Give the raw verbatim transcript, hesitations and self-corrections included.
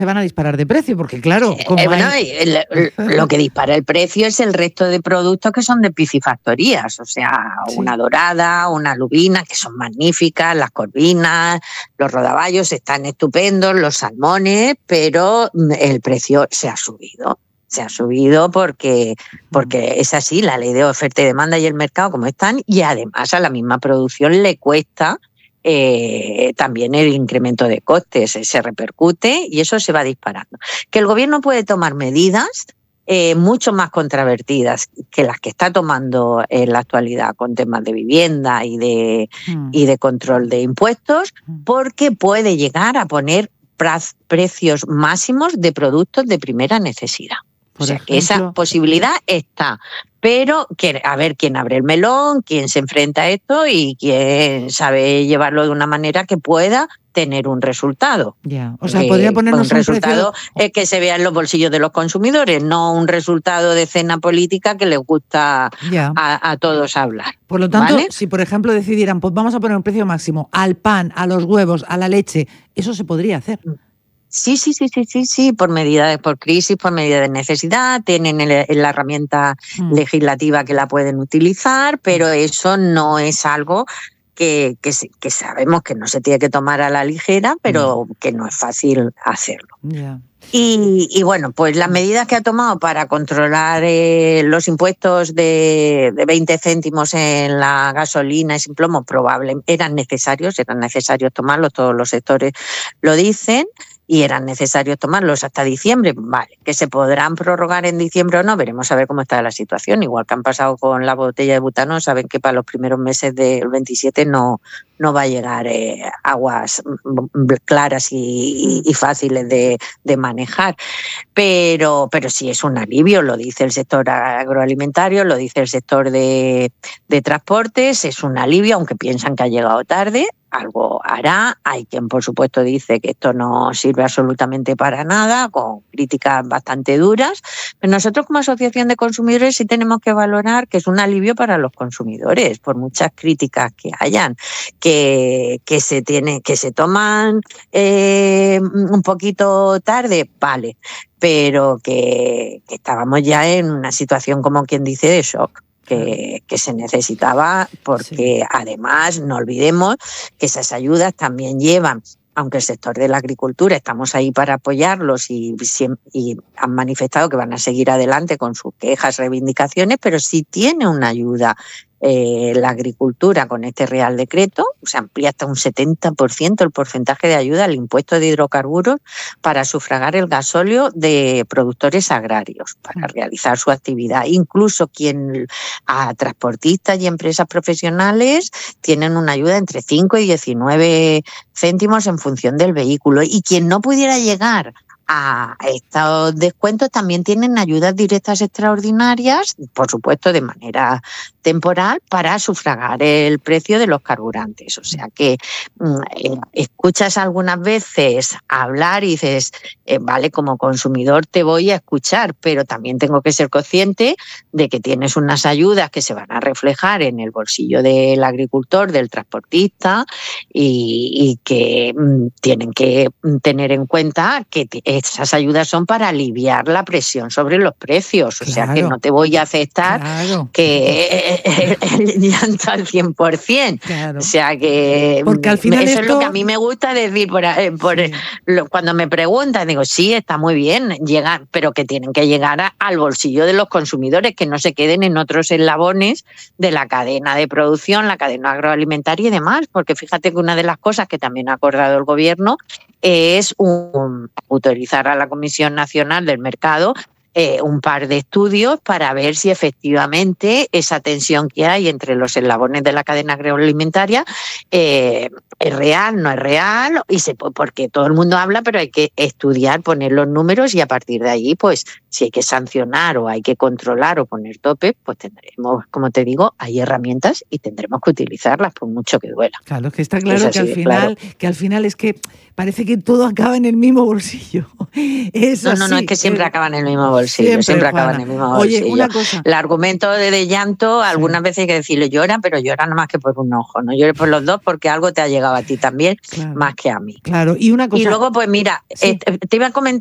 se van a disparar de precio, porque claro, Eh, como eh, bueno, hay... el- lo que dispara el precio es el resto de productos que son de piscifactorías, o sea, Sí. una dorada, una lubina, que son magníficas, las corvinas, los rodaballos están estupendos, los salmones, pero mm, el precio se ha subido. Se ha subido porque, porque es así, la ley de oferta y demanda y el mercado como están, y además a la misma producción le cuesta eh, también el incremento de costes, eh, se repercute y eso se va disparando. Que el gobierno puede tomar medidas eh, mucho más controvertidas que las que está tomando en la actualidad con temas de vivienda y de, Mm. y de control de impuestos, porque puede llegar a poner praz- precios máximos de productos de primera necesidad. Por O sea, que esa ejemplo, posibilidad está, pero que, a ver quién abre el melón, quién se enfrenta a esto y quién sabe llevarlo de una manera que pueda tener un resultado. ya, o sea, Que podría ponernos un un precio... resultado es que se vea en los bolsillos de los consumidores, no un resultado de cena política que les gusta Ya. a, a todos hablar. Por lo tanto, ¿Vale? si por ejemplo decidieran, pues vamos a poner un precio máximo al pan, a los huevos, a la leche, eso se podría hacer. Sí, sí, sí, sí, sí, sí, por medida, por crisis, por medida de necesidad, tienen el- la herramienta Mm. legislativa que la pueden utilizar, pero eso no es algo que, que, se- que sabemos que no se tiene que tomar a la ligera, pero que no es fácil hacerlo. Ya. Y, y bueno, pues las medidas que ha tomado para controlar eh, los impuestos de, de veinte céntimos en la gasolina y sin plomo probablemente eran necesarios, eran necesarios tomarlos, todos los sectores lo dicen, y eran necesarios tomarlos hasta diciembre. Vale, que se podrán prorrogar en diciembre o no, veremos a ver cómo está la situación. Igual que han pasado con la botella de butano, saben que para los primeros meses del veintisiete no, no va a llegar eh, aguas mm, claras y, y- y fáciles de, de manejar. Pero, pero sí es un alivio, lo dice el sector agroalimentario, lo dice el sector de, de transportes, es un alivio, aunque piensan que ha llegado tarde, algo hará. Hay quien, por supuesto, dice que esto no sirve absolutamente para nada, con críticas bastante duras, pero nosotros como asociación de consumidores sí tenemos que valorar que es un alivio para los consumidores, por muchas críticas que hayan, que, que, se, tiene, que se toman eh, un poquito tarde, vale, pero que, que estábamos ya en una situación, como quien dice, de shock. Que, que se necesitaba, porque Sí. además no olvidemos que esas ayudas también llevan, aunque el sector de la agricultura estamos ahí para apoyarlos y, siem- y han manifestado que van a seguir adelante con sus quejas, reivindicaciones, pero si tiene una ayuda eh, la agricultura con este Real Decreto, se amplía hasta un setenta por ciento el porcentaje de ayuda al impuesto de hidrocarburos para sufragar el gasóleo de productores agrarios, para realizar su actividad. Incluso quien a transportistas y empresas profesionales tienen una ayuda entre cinco y diecinueve céntimos en función del vehículo. Y quien no pudiera llegar a estos descuentos también tienen ayudas directas extraordinarias, por supuesto de manera temporal, para sufragar el precio de los carburantes. O sea que eh, escuchas algunas veces hablar y dices, eh, vale, como consumidor te voy a escuchar, pero también tengo que ser consciente de que tienes unas ayudas que se van a reflejar en el bolsillo del agricultor, del transportista, y, y que mm, tienen que tener en cuenta que esas ayudas son para aliviar la presión sobre los precios. O sea que Claro. no te voy a aceptar Claro. que el llanto al cien por ciento. Claro. O sea que Porque al mm, final eso es lo esto- que a mí me gusta decir por, eh, por Sí. lo- cuando me preguntan, digo, sí, está muy bien llegar, pero que tienen que llegar a- al bolsillo de los consumidores, que no se queden en otros eslabones de la cadena de producción, la cadena agroalimentaria y demás, porque fíjate que una de las cosas que también ha acordado el gobierno es un, autorizar a la Comisión Nacional del Mercado eh, un par de estudios para ver si efectivamente esa tensión que hay entre los eslabones de la cadena agroalimentaria eh, es real, no es real, y se, porque todo el mundo habla, pero hay que estudiar, poner los números y a partir de ahí, pues si hay que sancionar o hay que controlar o poner tope, pues tendremos, como te digo, hay herramientas y tendremos que utilizarlas por mucho que duela. Claro, que está claro Es que así al de final, claro. que al final es que parece que todo acaba en el mismo bolsillo. Es No, no, no, así, es que siempre eh, acaban en el mismo bolsillo. bolsillo, siempre, siempre acaba en el mismo bolsillo. Oye, una cosa. El argumento de, de llanto, algunas sí. veces hay que decirle llora, pero llora nada más que por un ojo, no llores por los dos porque algo te ha llegado a ti también, claro. más que a mí. Claro, y una cosa. Y luego, pues mira, sí. eh, te iba a comentar